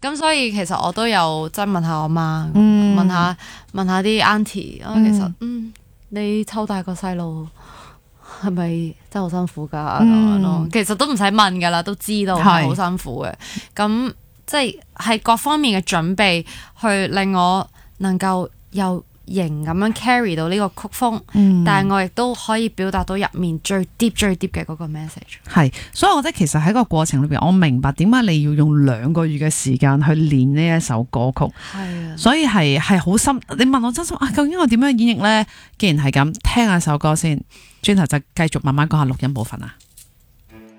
咁所以其實我都有即係問下我媽，問下啲 auntie，其實你湊大個細路係咪真係好辛苦㗎咁樣咯？其實都唔使問㗎啦，都知道係好辛苦嘅。咁即係各方面嘅準備，去令我能夠有型咁樣 carry 到呢個曲風，但係我亦都可以表達到入面最 deep 嘅嗰個 message。 係，所以我覺得其實喺個過程裏邊，我明白點解你要用2個月嘅時間去練呢一首歌曲。 係啊， 所以係好深。你問我真心究竟我點樣演繹呢？既然係咁，聽下首歌先，轉頭就繼續慢慢講下錄音部分啊。